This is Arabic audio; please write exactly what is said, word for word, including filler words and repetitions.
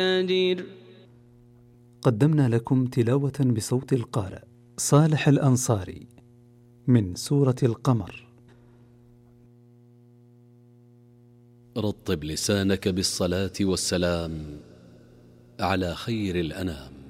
قدمنا لكم تلاوة بصوت القارئ صالح الأنصاري من سورة القمر. رطب لسانك بالصلاة والسلام على خير الأنام.